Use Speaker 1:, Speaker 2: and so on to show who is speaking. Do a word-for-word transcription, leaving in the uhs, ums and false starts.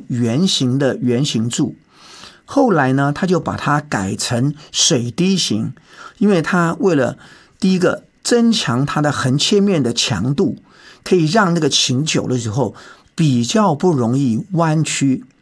Speaker 1: 圆形的圆形柱。后来呢，他就把它改成水滴形，因为他为了第一个增强它的横切面的强度，可以让那个琴久了之后比较不容易弯曲。